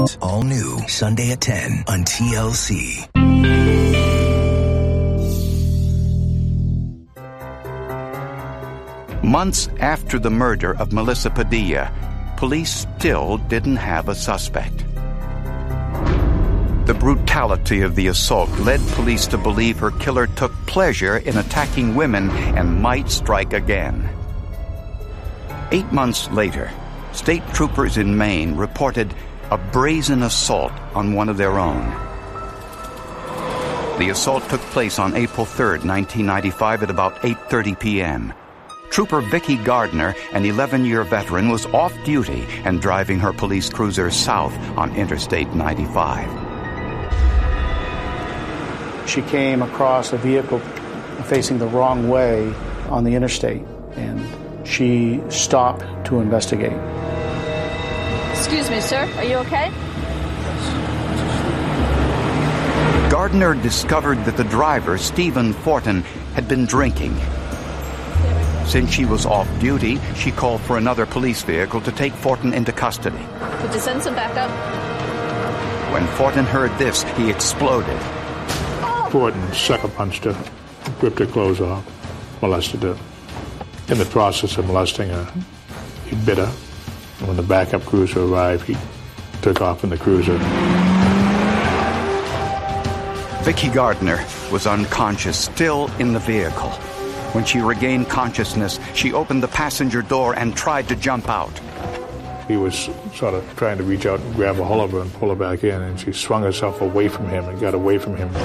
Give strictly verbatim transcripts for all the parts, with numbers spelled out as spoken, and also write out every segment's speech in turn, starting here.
Night. All new Sunday at ten on T L C. Months after the murder of Melissa Padilla, police still didn't have a suspect. The brutality of the assault led police to believe her killer took pleasure in attacking women and might strike again. Eight months later, state troopers in Maine reported a brazen assault on one of their own. The assault took place on April third, nineteen ninety-five at about eight thirty p.m. Trooper Vicky Gardner, an eleven-year veteran, was off duty and driving her police cruiser south on Interstate ninety-five. She came across a vehicle facing the wrong way on the interstate, and she stopped to investigate. Excuse me, sir. Are you okay? Gardner discovered that the driver, Stephen Fortin, had been drinking. Since she was off duty, she called for another police vehicle to take Fortin into custody. Could you send some backup? When Fortin heard this, he exploded. Fortin sucker punched her, ripped her clothes off, molested her. In the process of molesting her, he bit her. And when the backup cruiser arrived, he took off in the cruiser. Vicky Gardner was unconscious, still in the vehicle. When she regained consciousness, she opened the passenger door and tried to jump out. He was sort of trying to reach out and grab a hold of her and pull her back in, and she swung herself away from him and got away from him.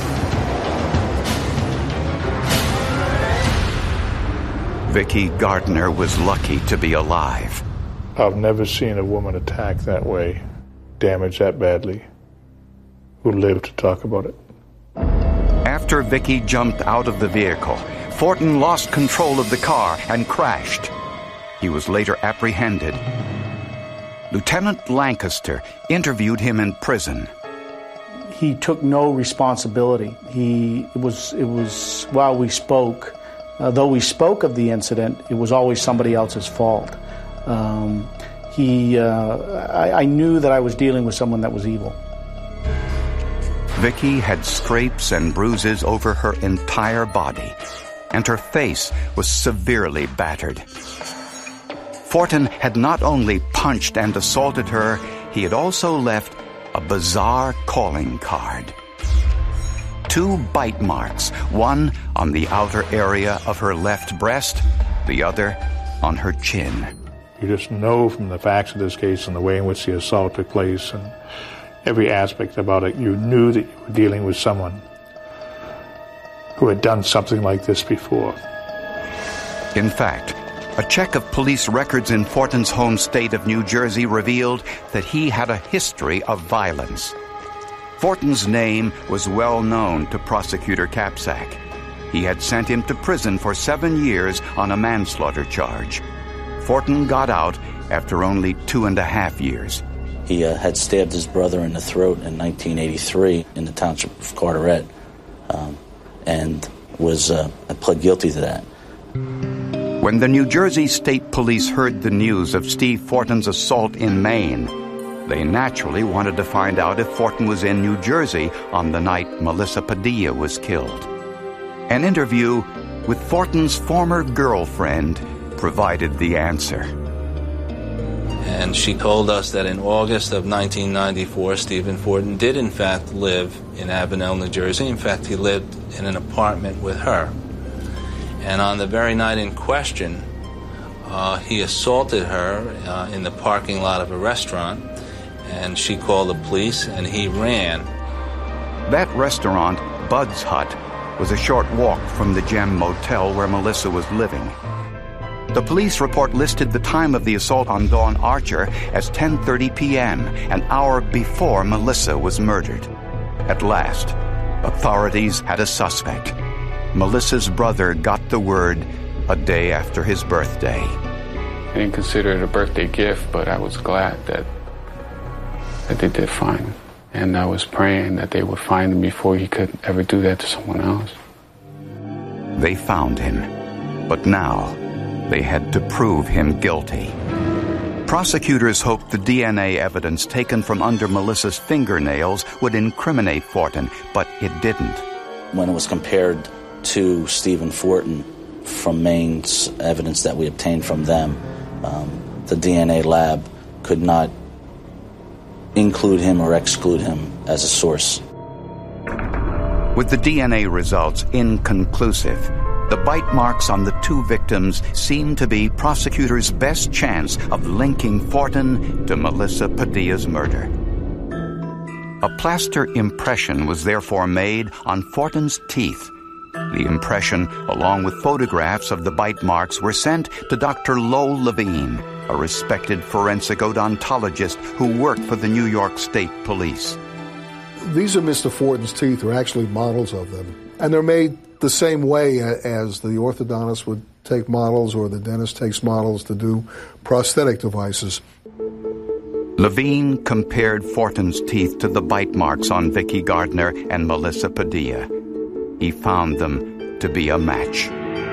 Vicky Gardner was lucky to be alive. I've never seen a woman attacked that way, damaged that badly, who lived to talk about it. After Vicky jumped out of the vehicle, Fortin lost control of the car and crashed. He was later apprehended. Lieutenant Lancaster interviewed him in prison. He took no responsibility. He it was it was while we spoke, uh, though we spoke of the incident, it was always somebody else's fault. Um, he uh, I, I knew that I was dealing with someone that was evil. Vicky had scrapes and bruises over her entire body, and her face was severely battered. Fortin had not only punched and assaulted her, he had also left a bizarre calling card. Two bite marks, one on the outer area of her left breast, the other on her chin. You just know from the facts of this case and the way in which the assault took place and every aspect about it, you knew that you were dealing with someone who had done something like this before. In fact, a check of police records in Fortin's home state of New Jersey revealed that he had a history of violence. Fortin's name was well known to Prosecutor Capsack. He had sent him to prison for seven years on a manslaughter charge. Fortin got out after only two and a half years. He uh, had stabbed his brother in the throat in nineteen eighty-three in the township of Carteret, um, and was uh, pled guilty to that. When the New Jersey State Police heard the news of Steve Fortin's assault in Maine, they naturally wanted to find out if Fortin was in New Jersey on the night Melissa Padilla was killed. An interview with Fortin's former girlfriend provided the answer. And she told us that in August of nineteen ninety-four, Stephen Fortin did in fact live in Avenel, New Jersey. In fact, he lived in an apartment with her. And on the very night in question, uh, he assaulted her uh, in the parking lot of a restaurant, and she called the police, and he ran. That restaurant, Bud's Hut, was a short walk from the Gem Motel where Melissa was living. The police report listed the time of the assault on Dawn Archer as ten thirty p.m., an hour before Melissa was murdered. At last, authorities had a suspect. Melissa's brother got the word a day after his birthday. I didn't consider it a birthday gift, but I was glad that, that they did find him. And I was praying that they would find him before he could ever do that to someone else. They found him, but now they had to prove him guilty. Prosecutors hoped the D N A evidence taken from under Melissa's fingernails would incriminate Fortin, but it didn't. When it was compared to Stephen Fortin from Maine's evidence that we obtained from them, um, the D N A lab could not include him or exclude him as a source. With the D N A results inconclusive, the bite marks on the two victims seemed to be prosecutors' best chance of linking Fortin to Melissa Padilla's murder. A plaster impression was therefore made on Fortin's teeth. The impression, along with photographs of the bite marks, were sent to Doctor Lowell Levine, a respected forensic odontologist who worked for the New York State Police. These are Mister Fortin's teeth, or actually models of them. And they're made the same way as the orthodontist would take models or the dentist takes models to do prosthetic devices. Levine compared Fortin's teeth to the bite marks on Vicki Gardner and Melissa Padilla. He found them to be a match.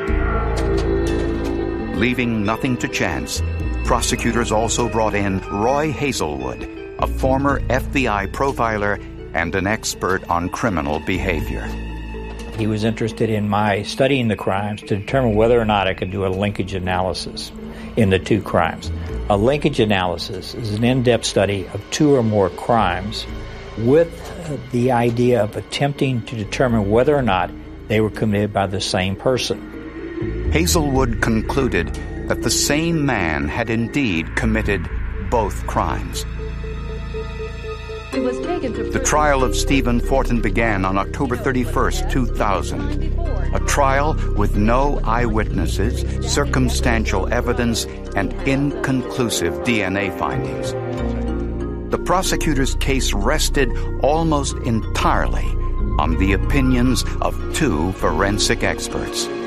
Leaving nothing to chance, prosecutors also brought in Roy Hazelwood, a former F B I profiler and an expert on criminal behavior. He was interested in my studying the crimes to determine whether or not I could do a linkage analysis in the two crimes. A linkage analysis is an in-depth study of two or more crimes with the idea of attempting to determine whether or not they were committed by the same person. Hazelwood concluded that the same man had indeed committed both crimes. He was taken to The trial of Stephen Fortin began on October thirty-first, two thousand. A trial with no eyewitnesses, circumstantial evidence, and inconclusive D N A findings. The prosecutor's case rested almost entirely on the opinions of two forensic experts.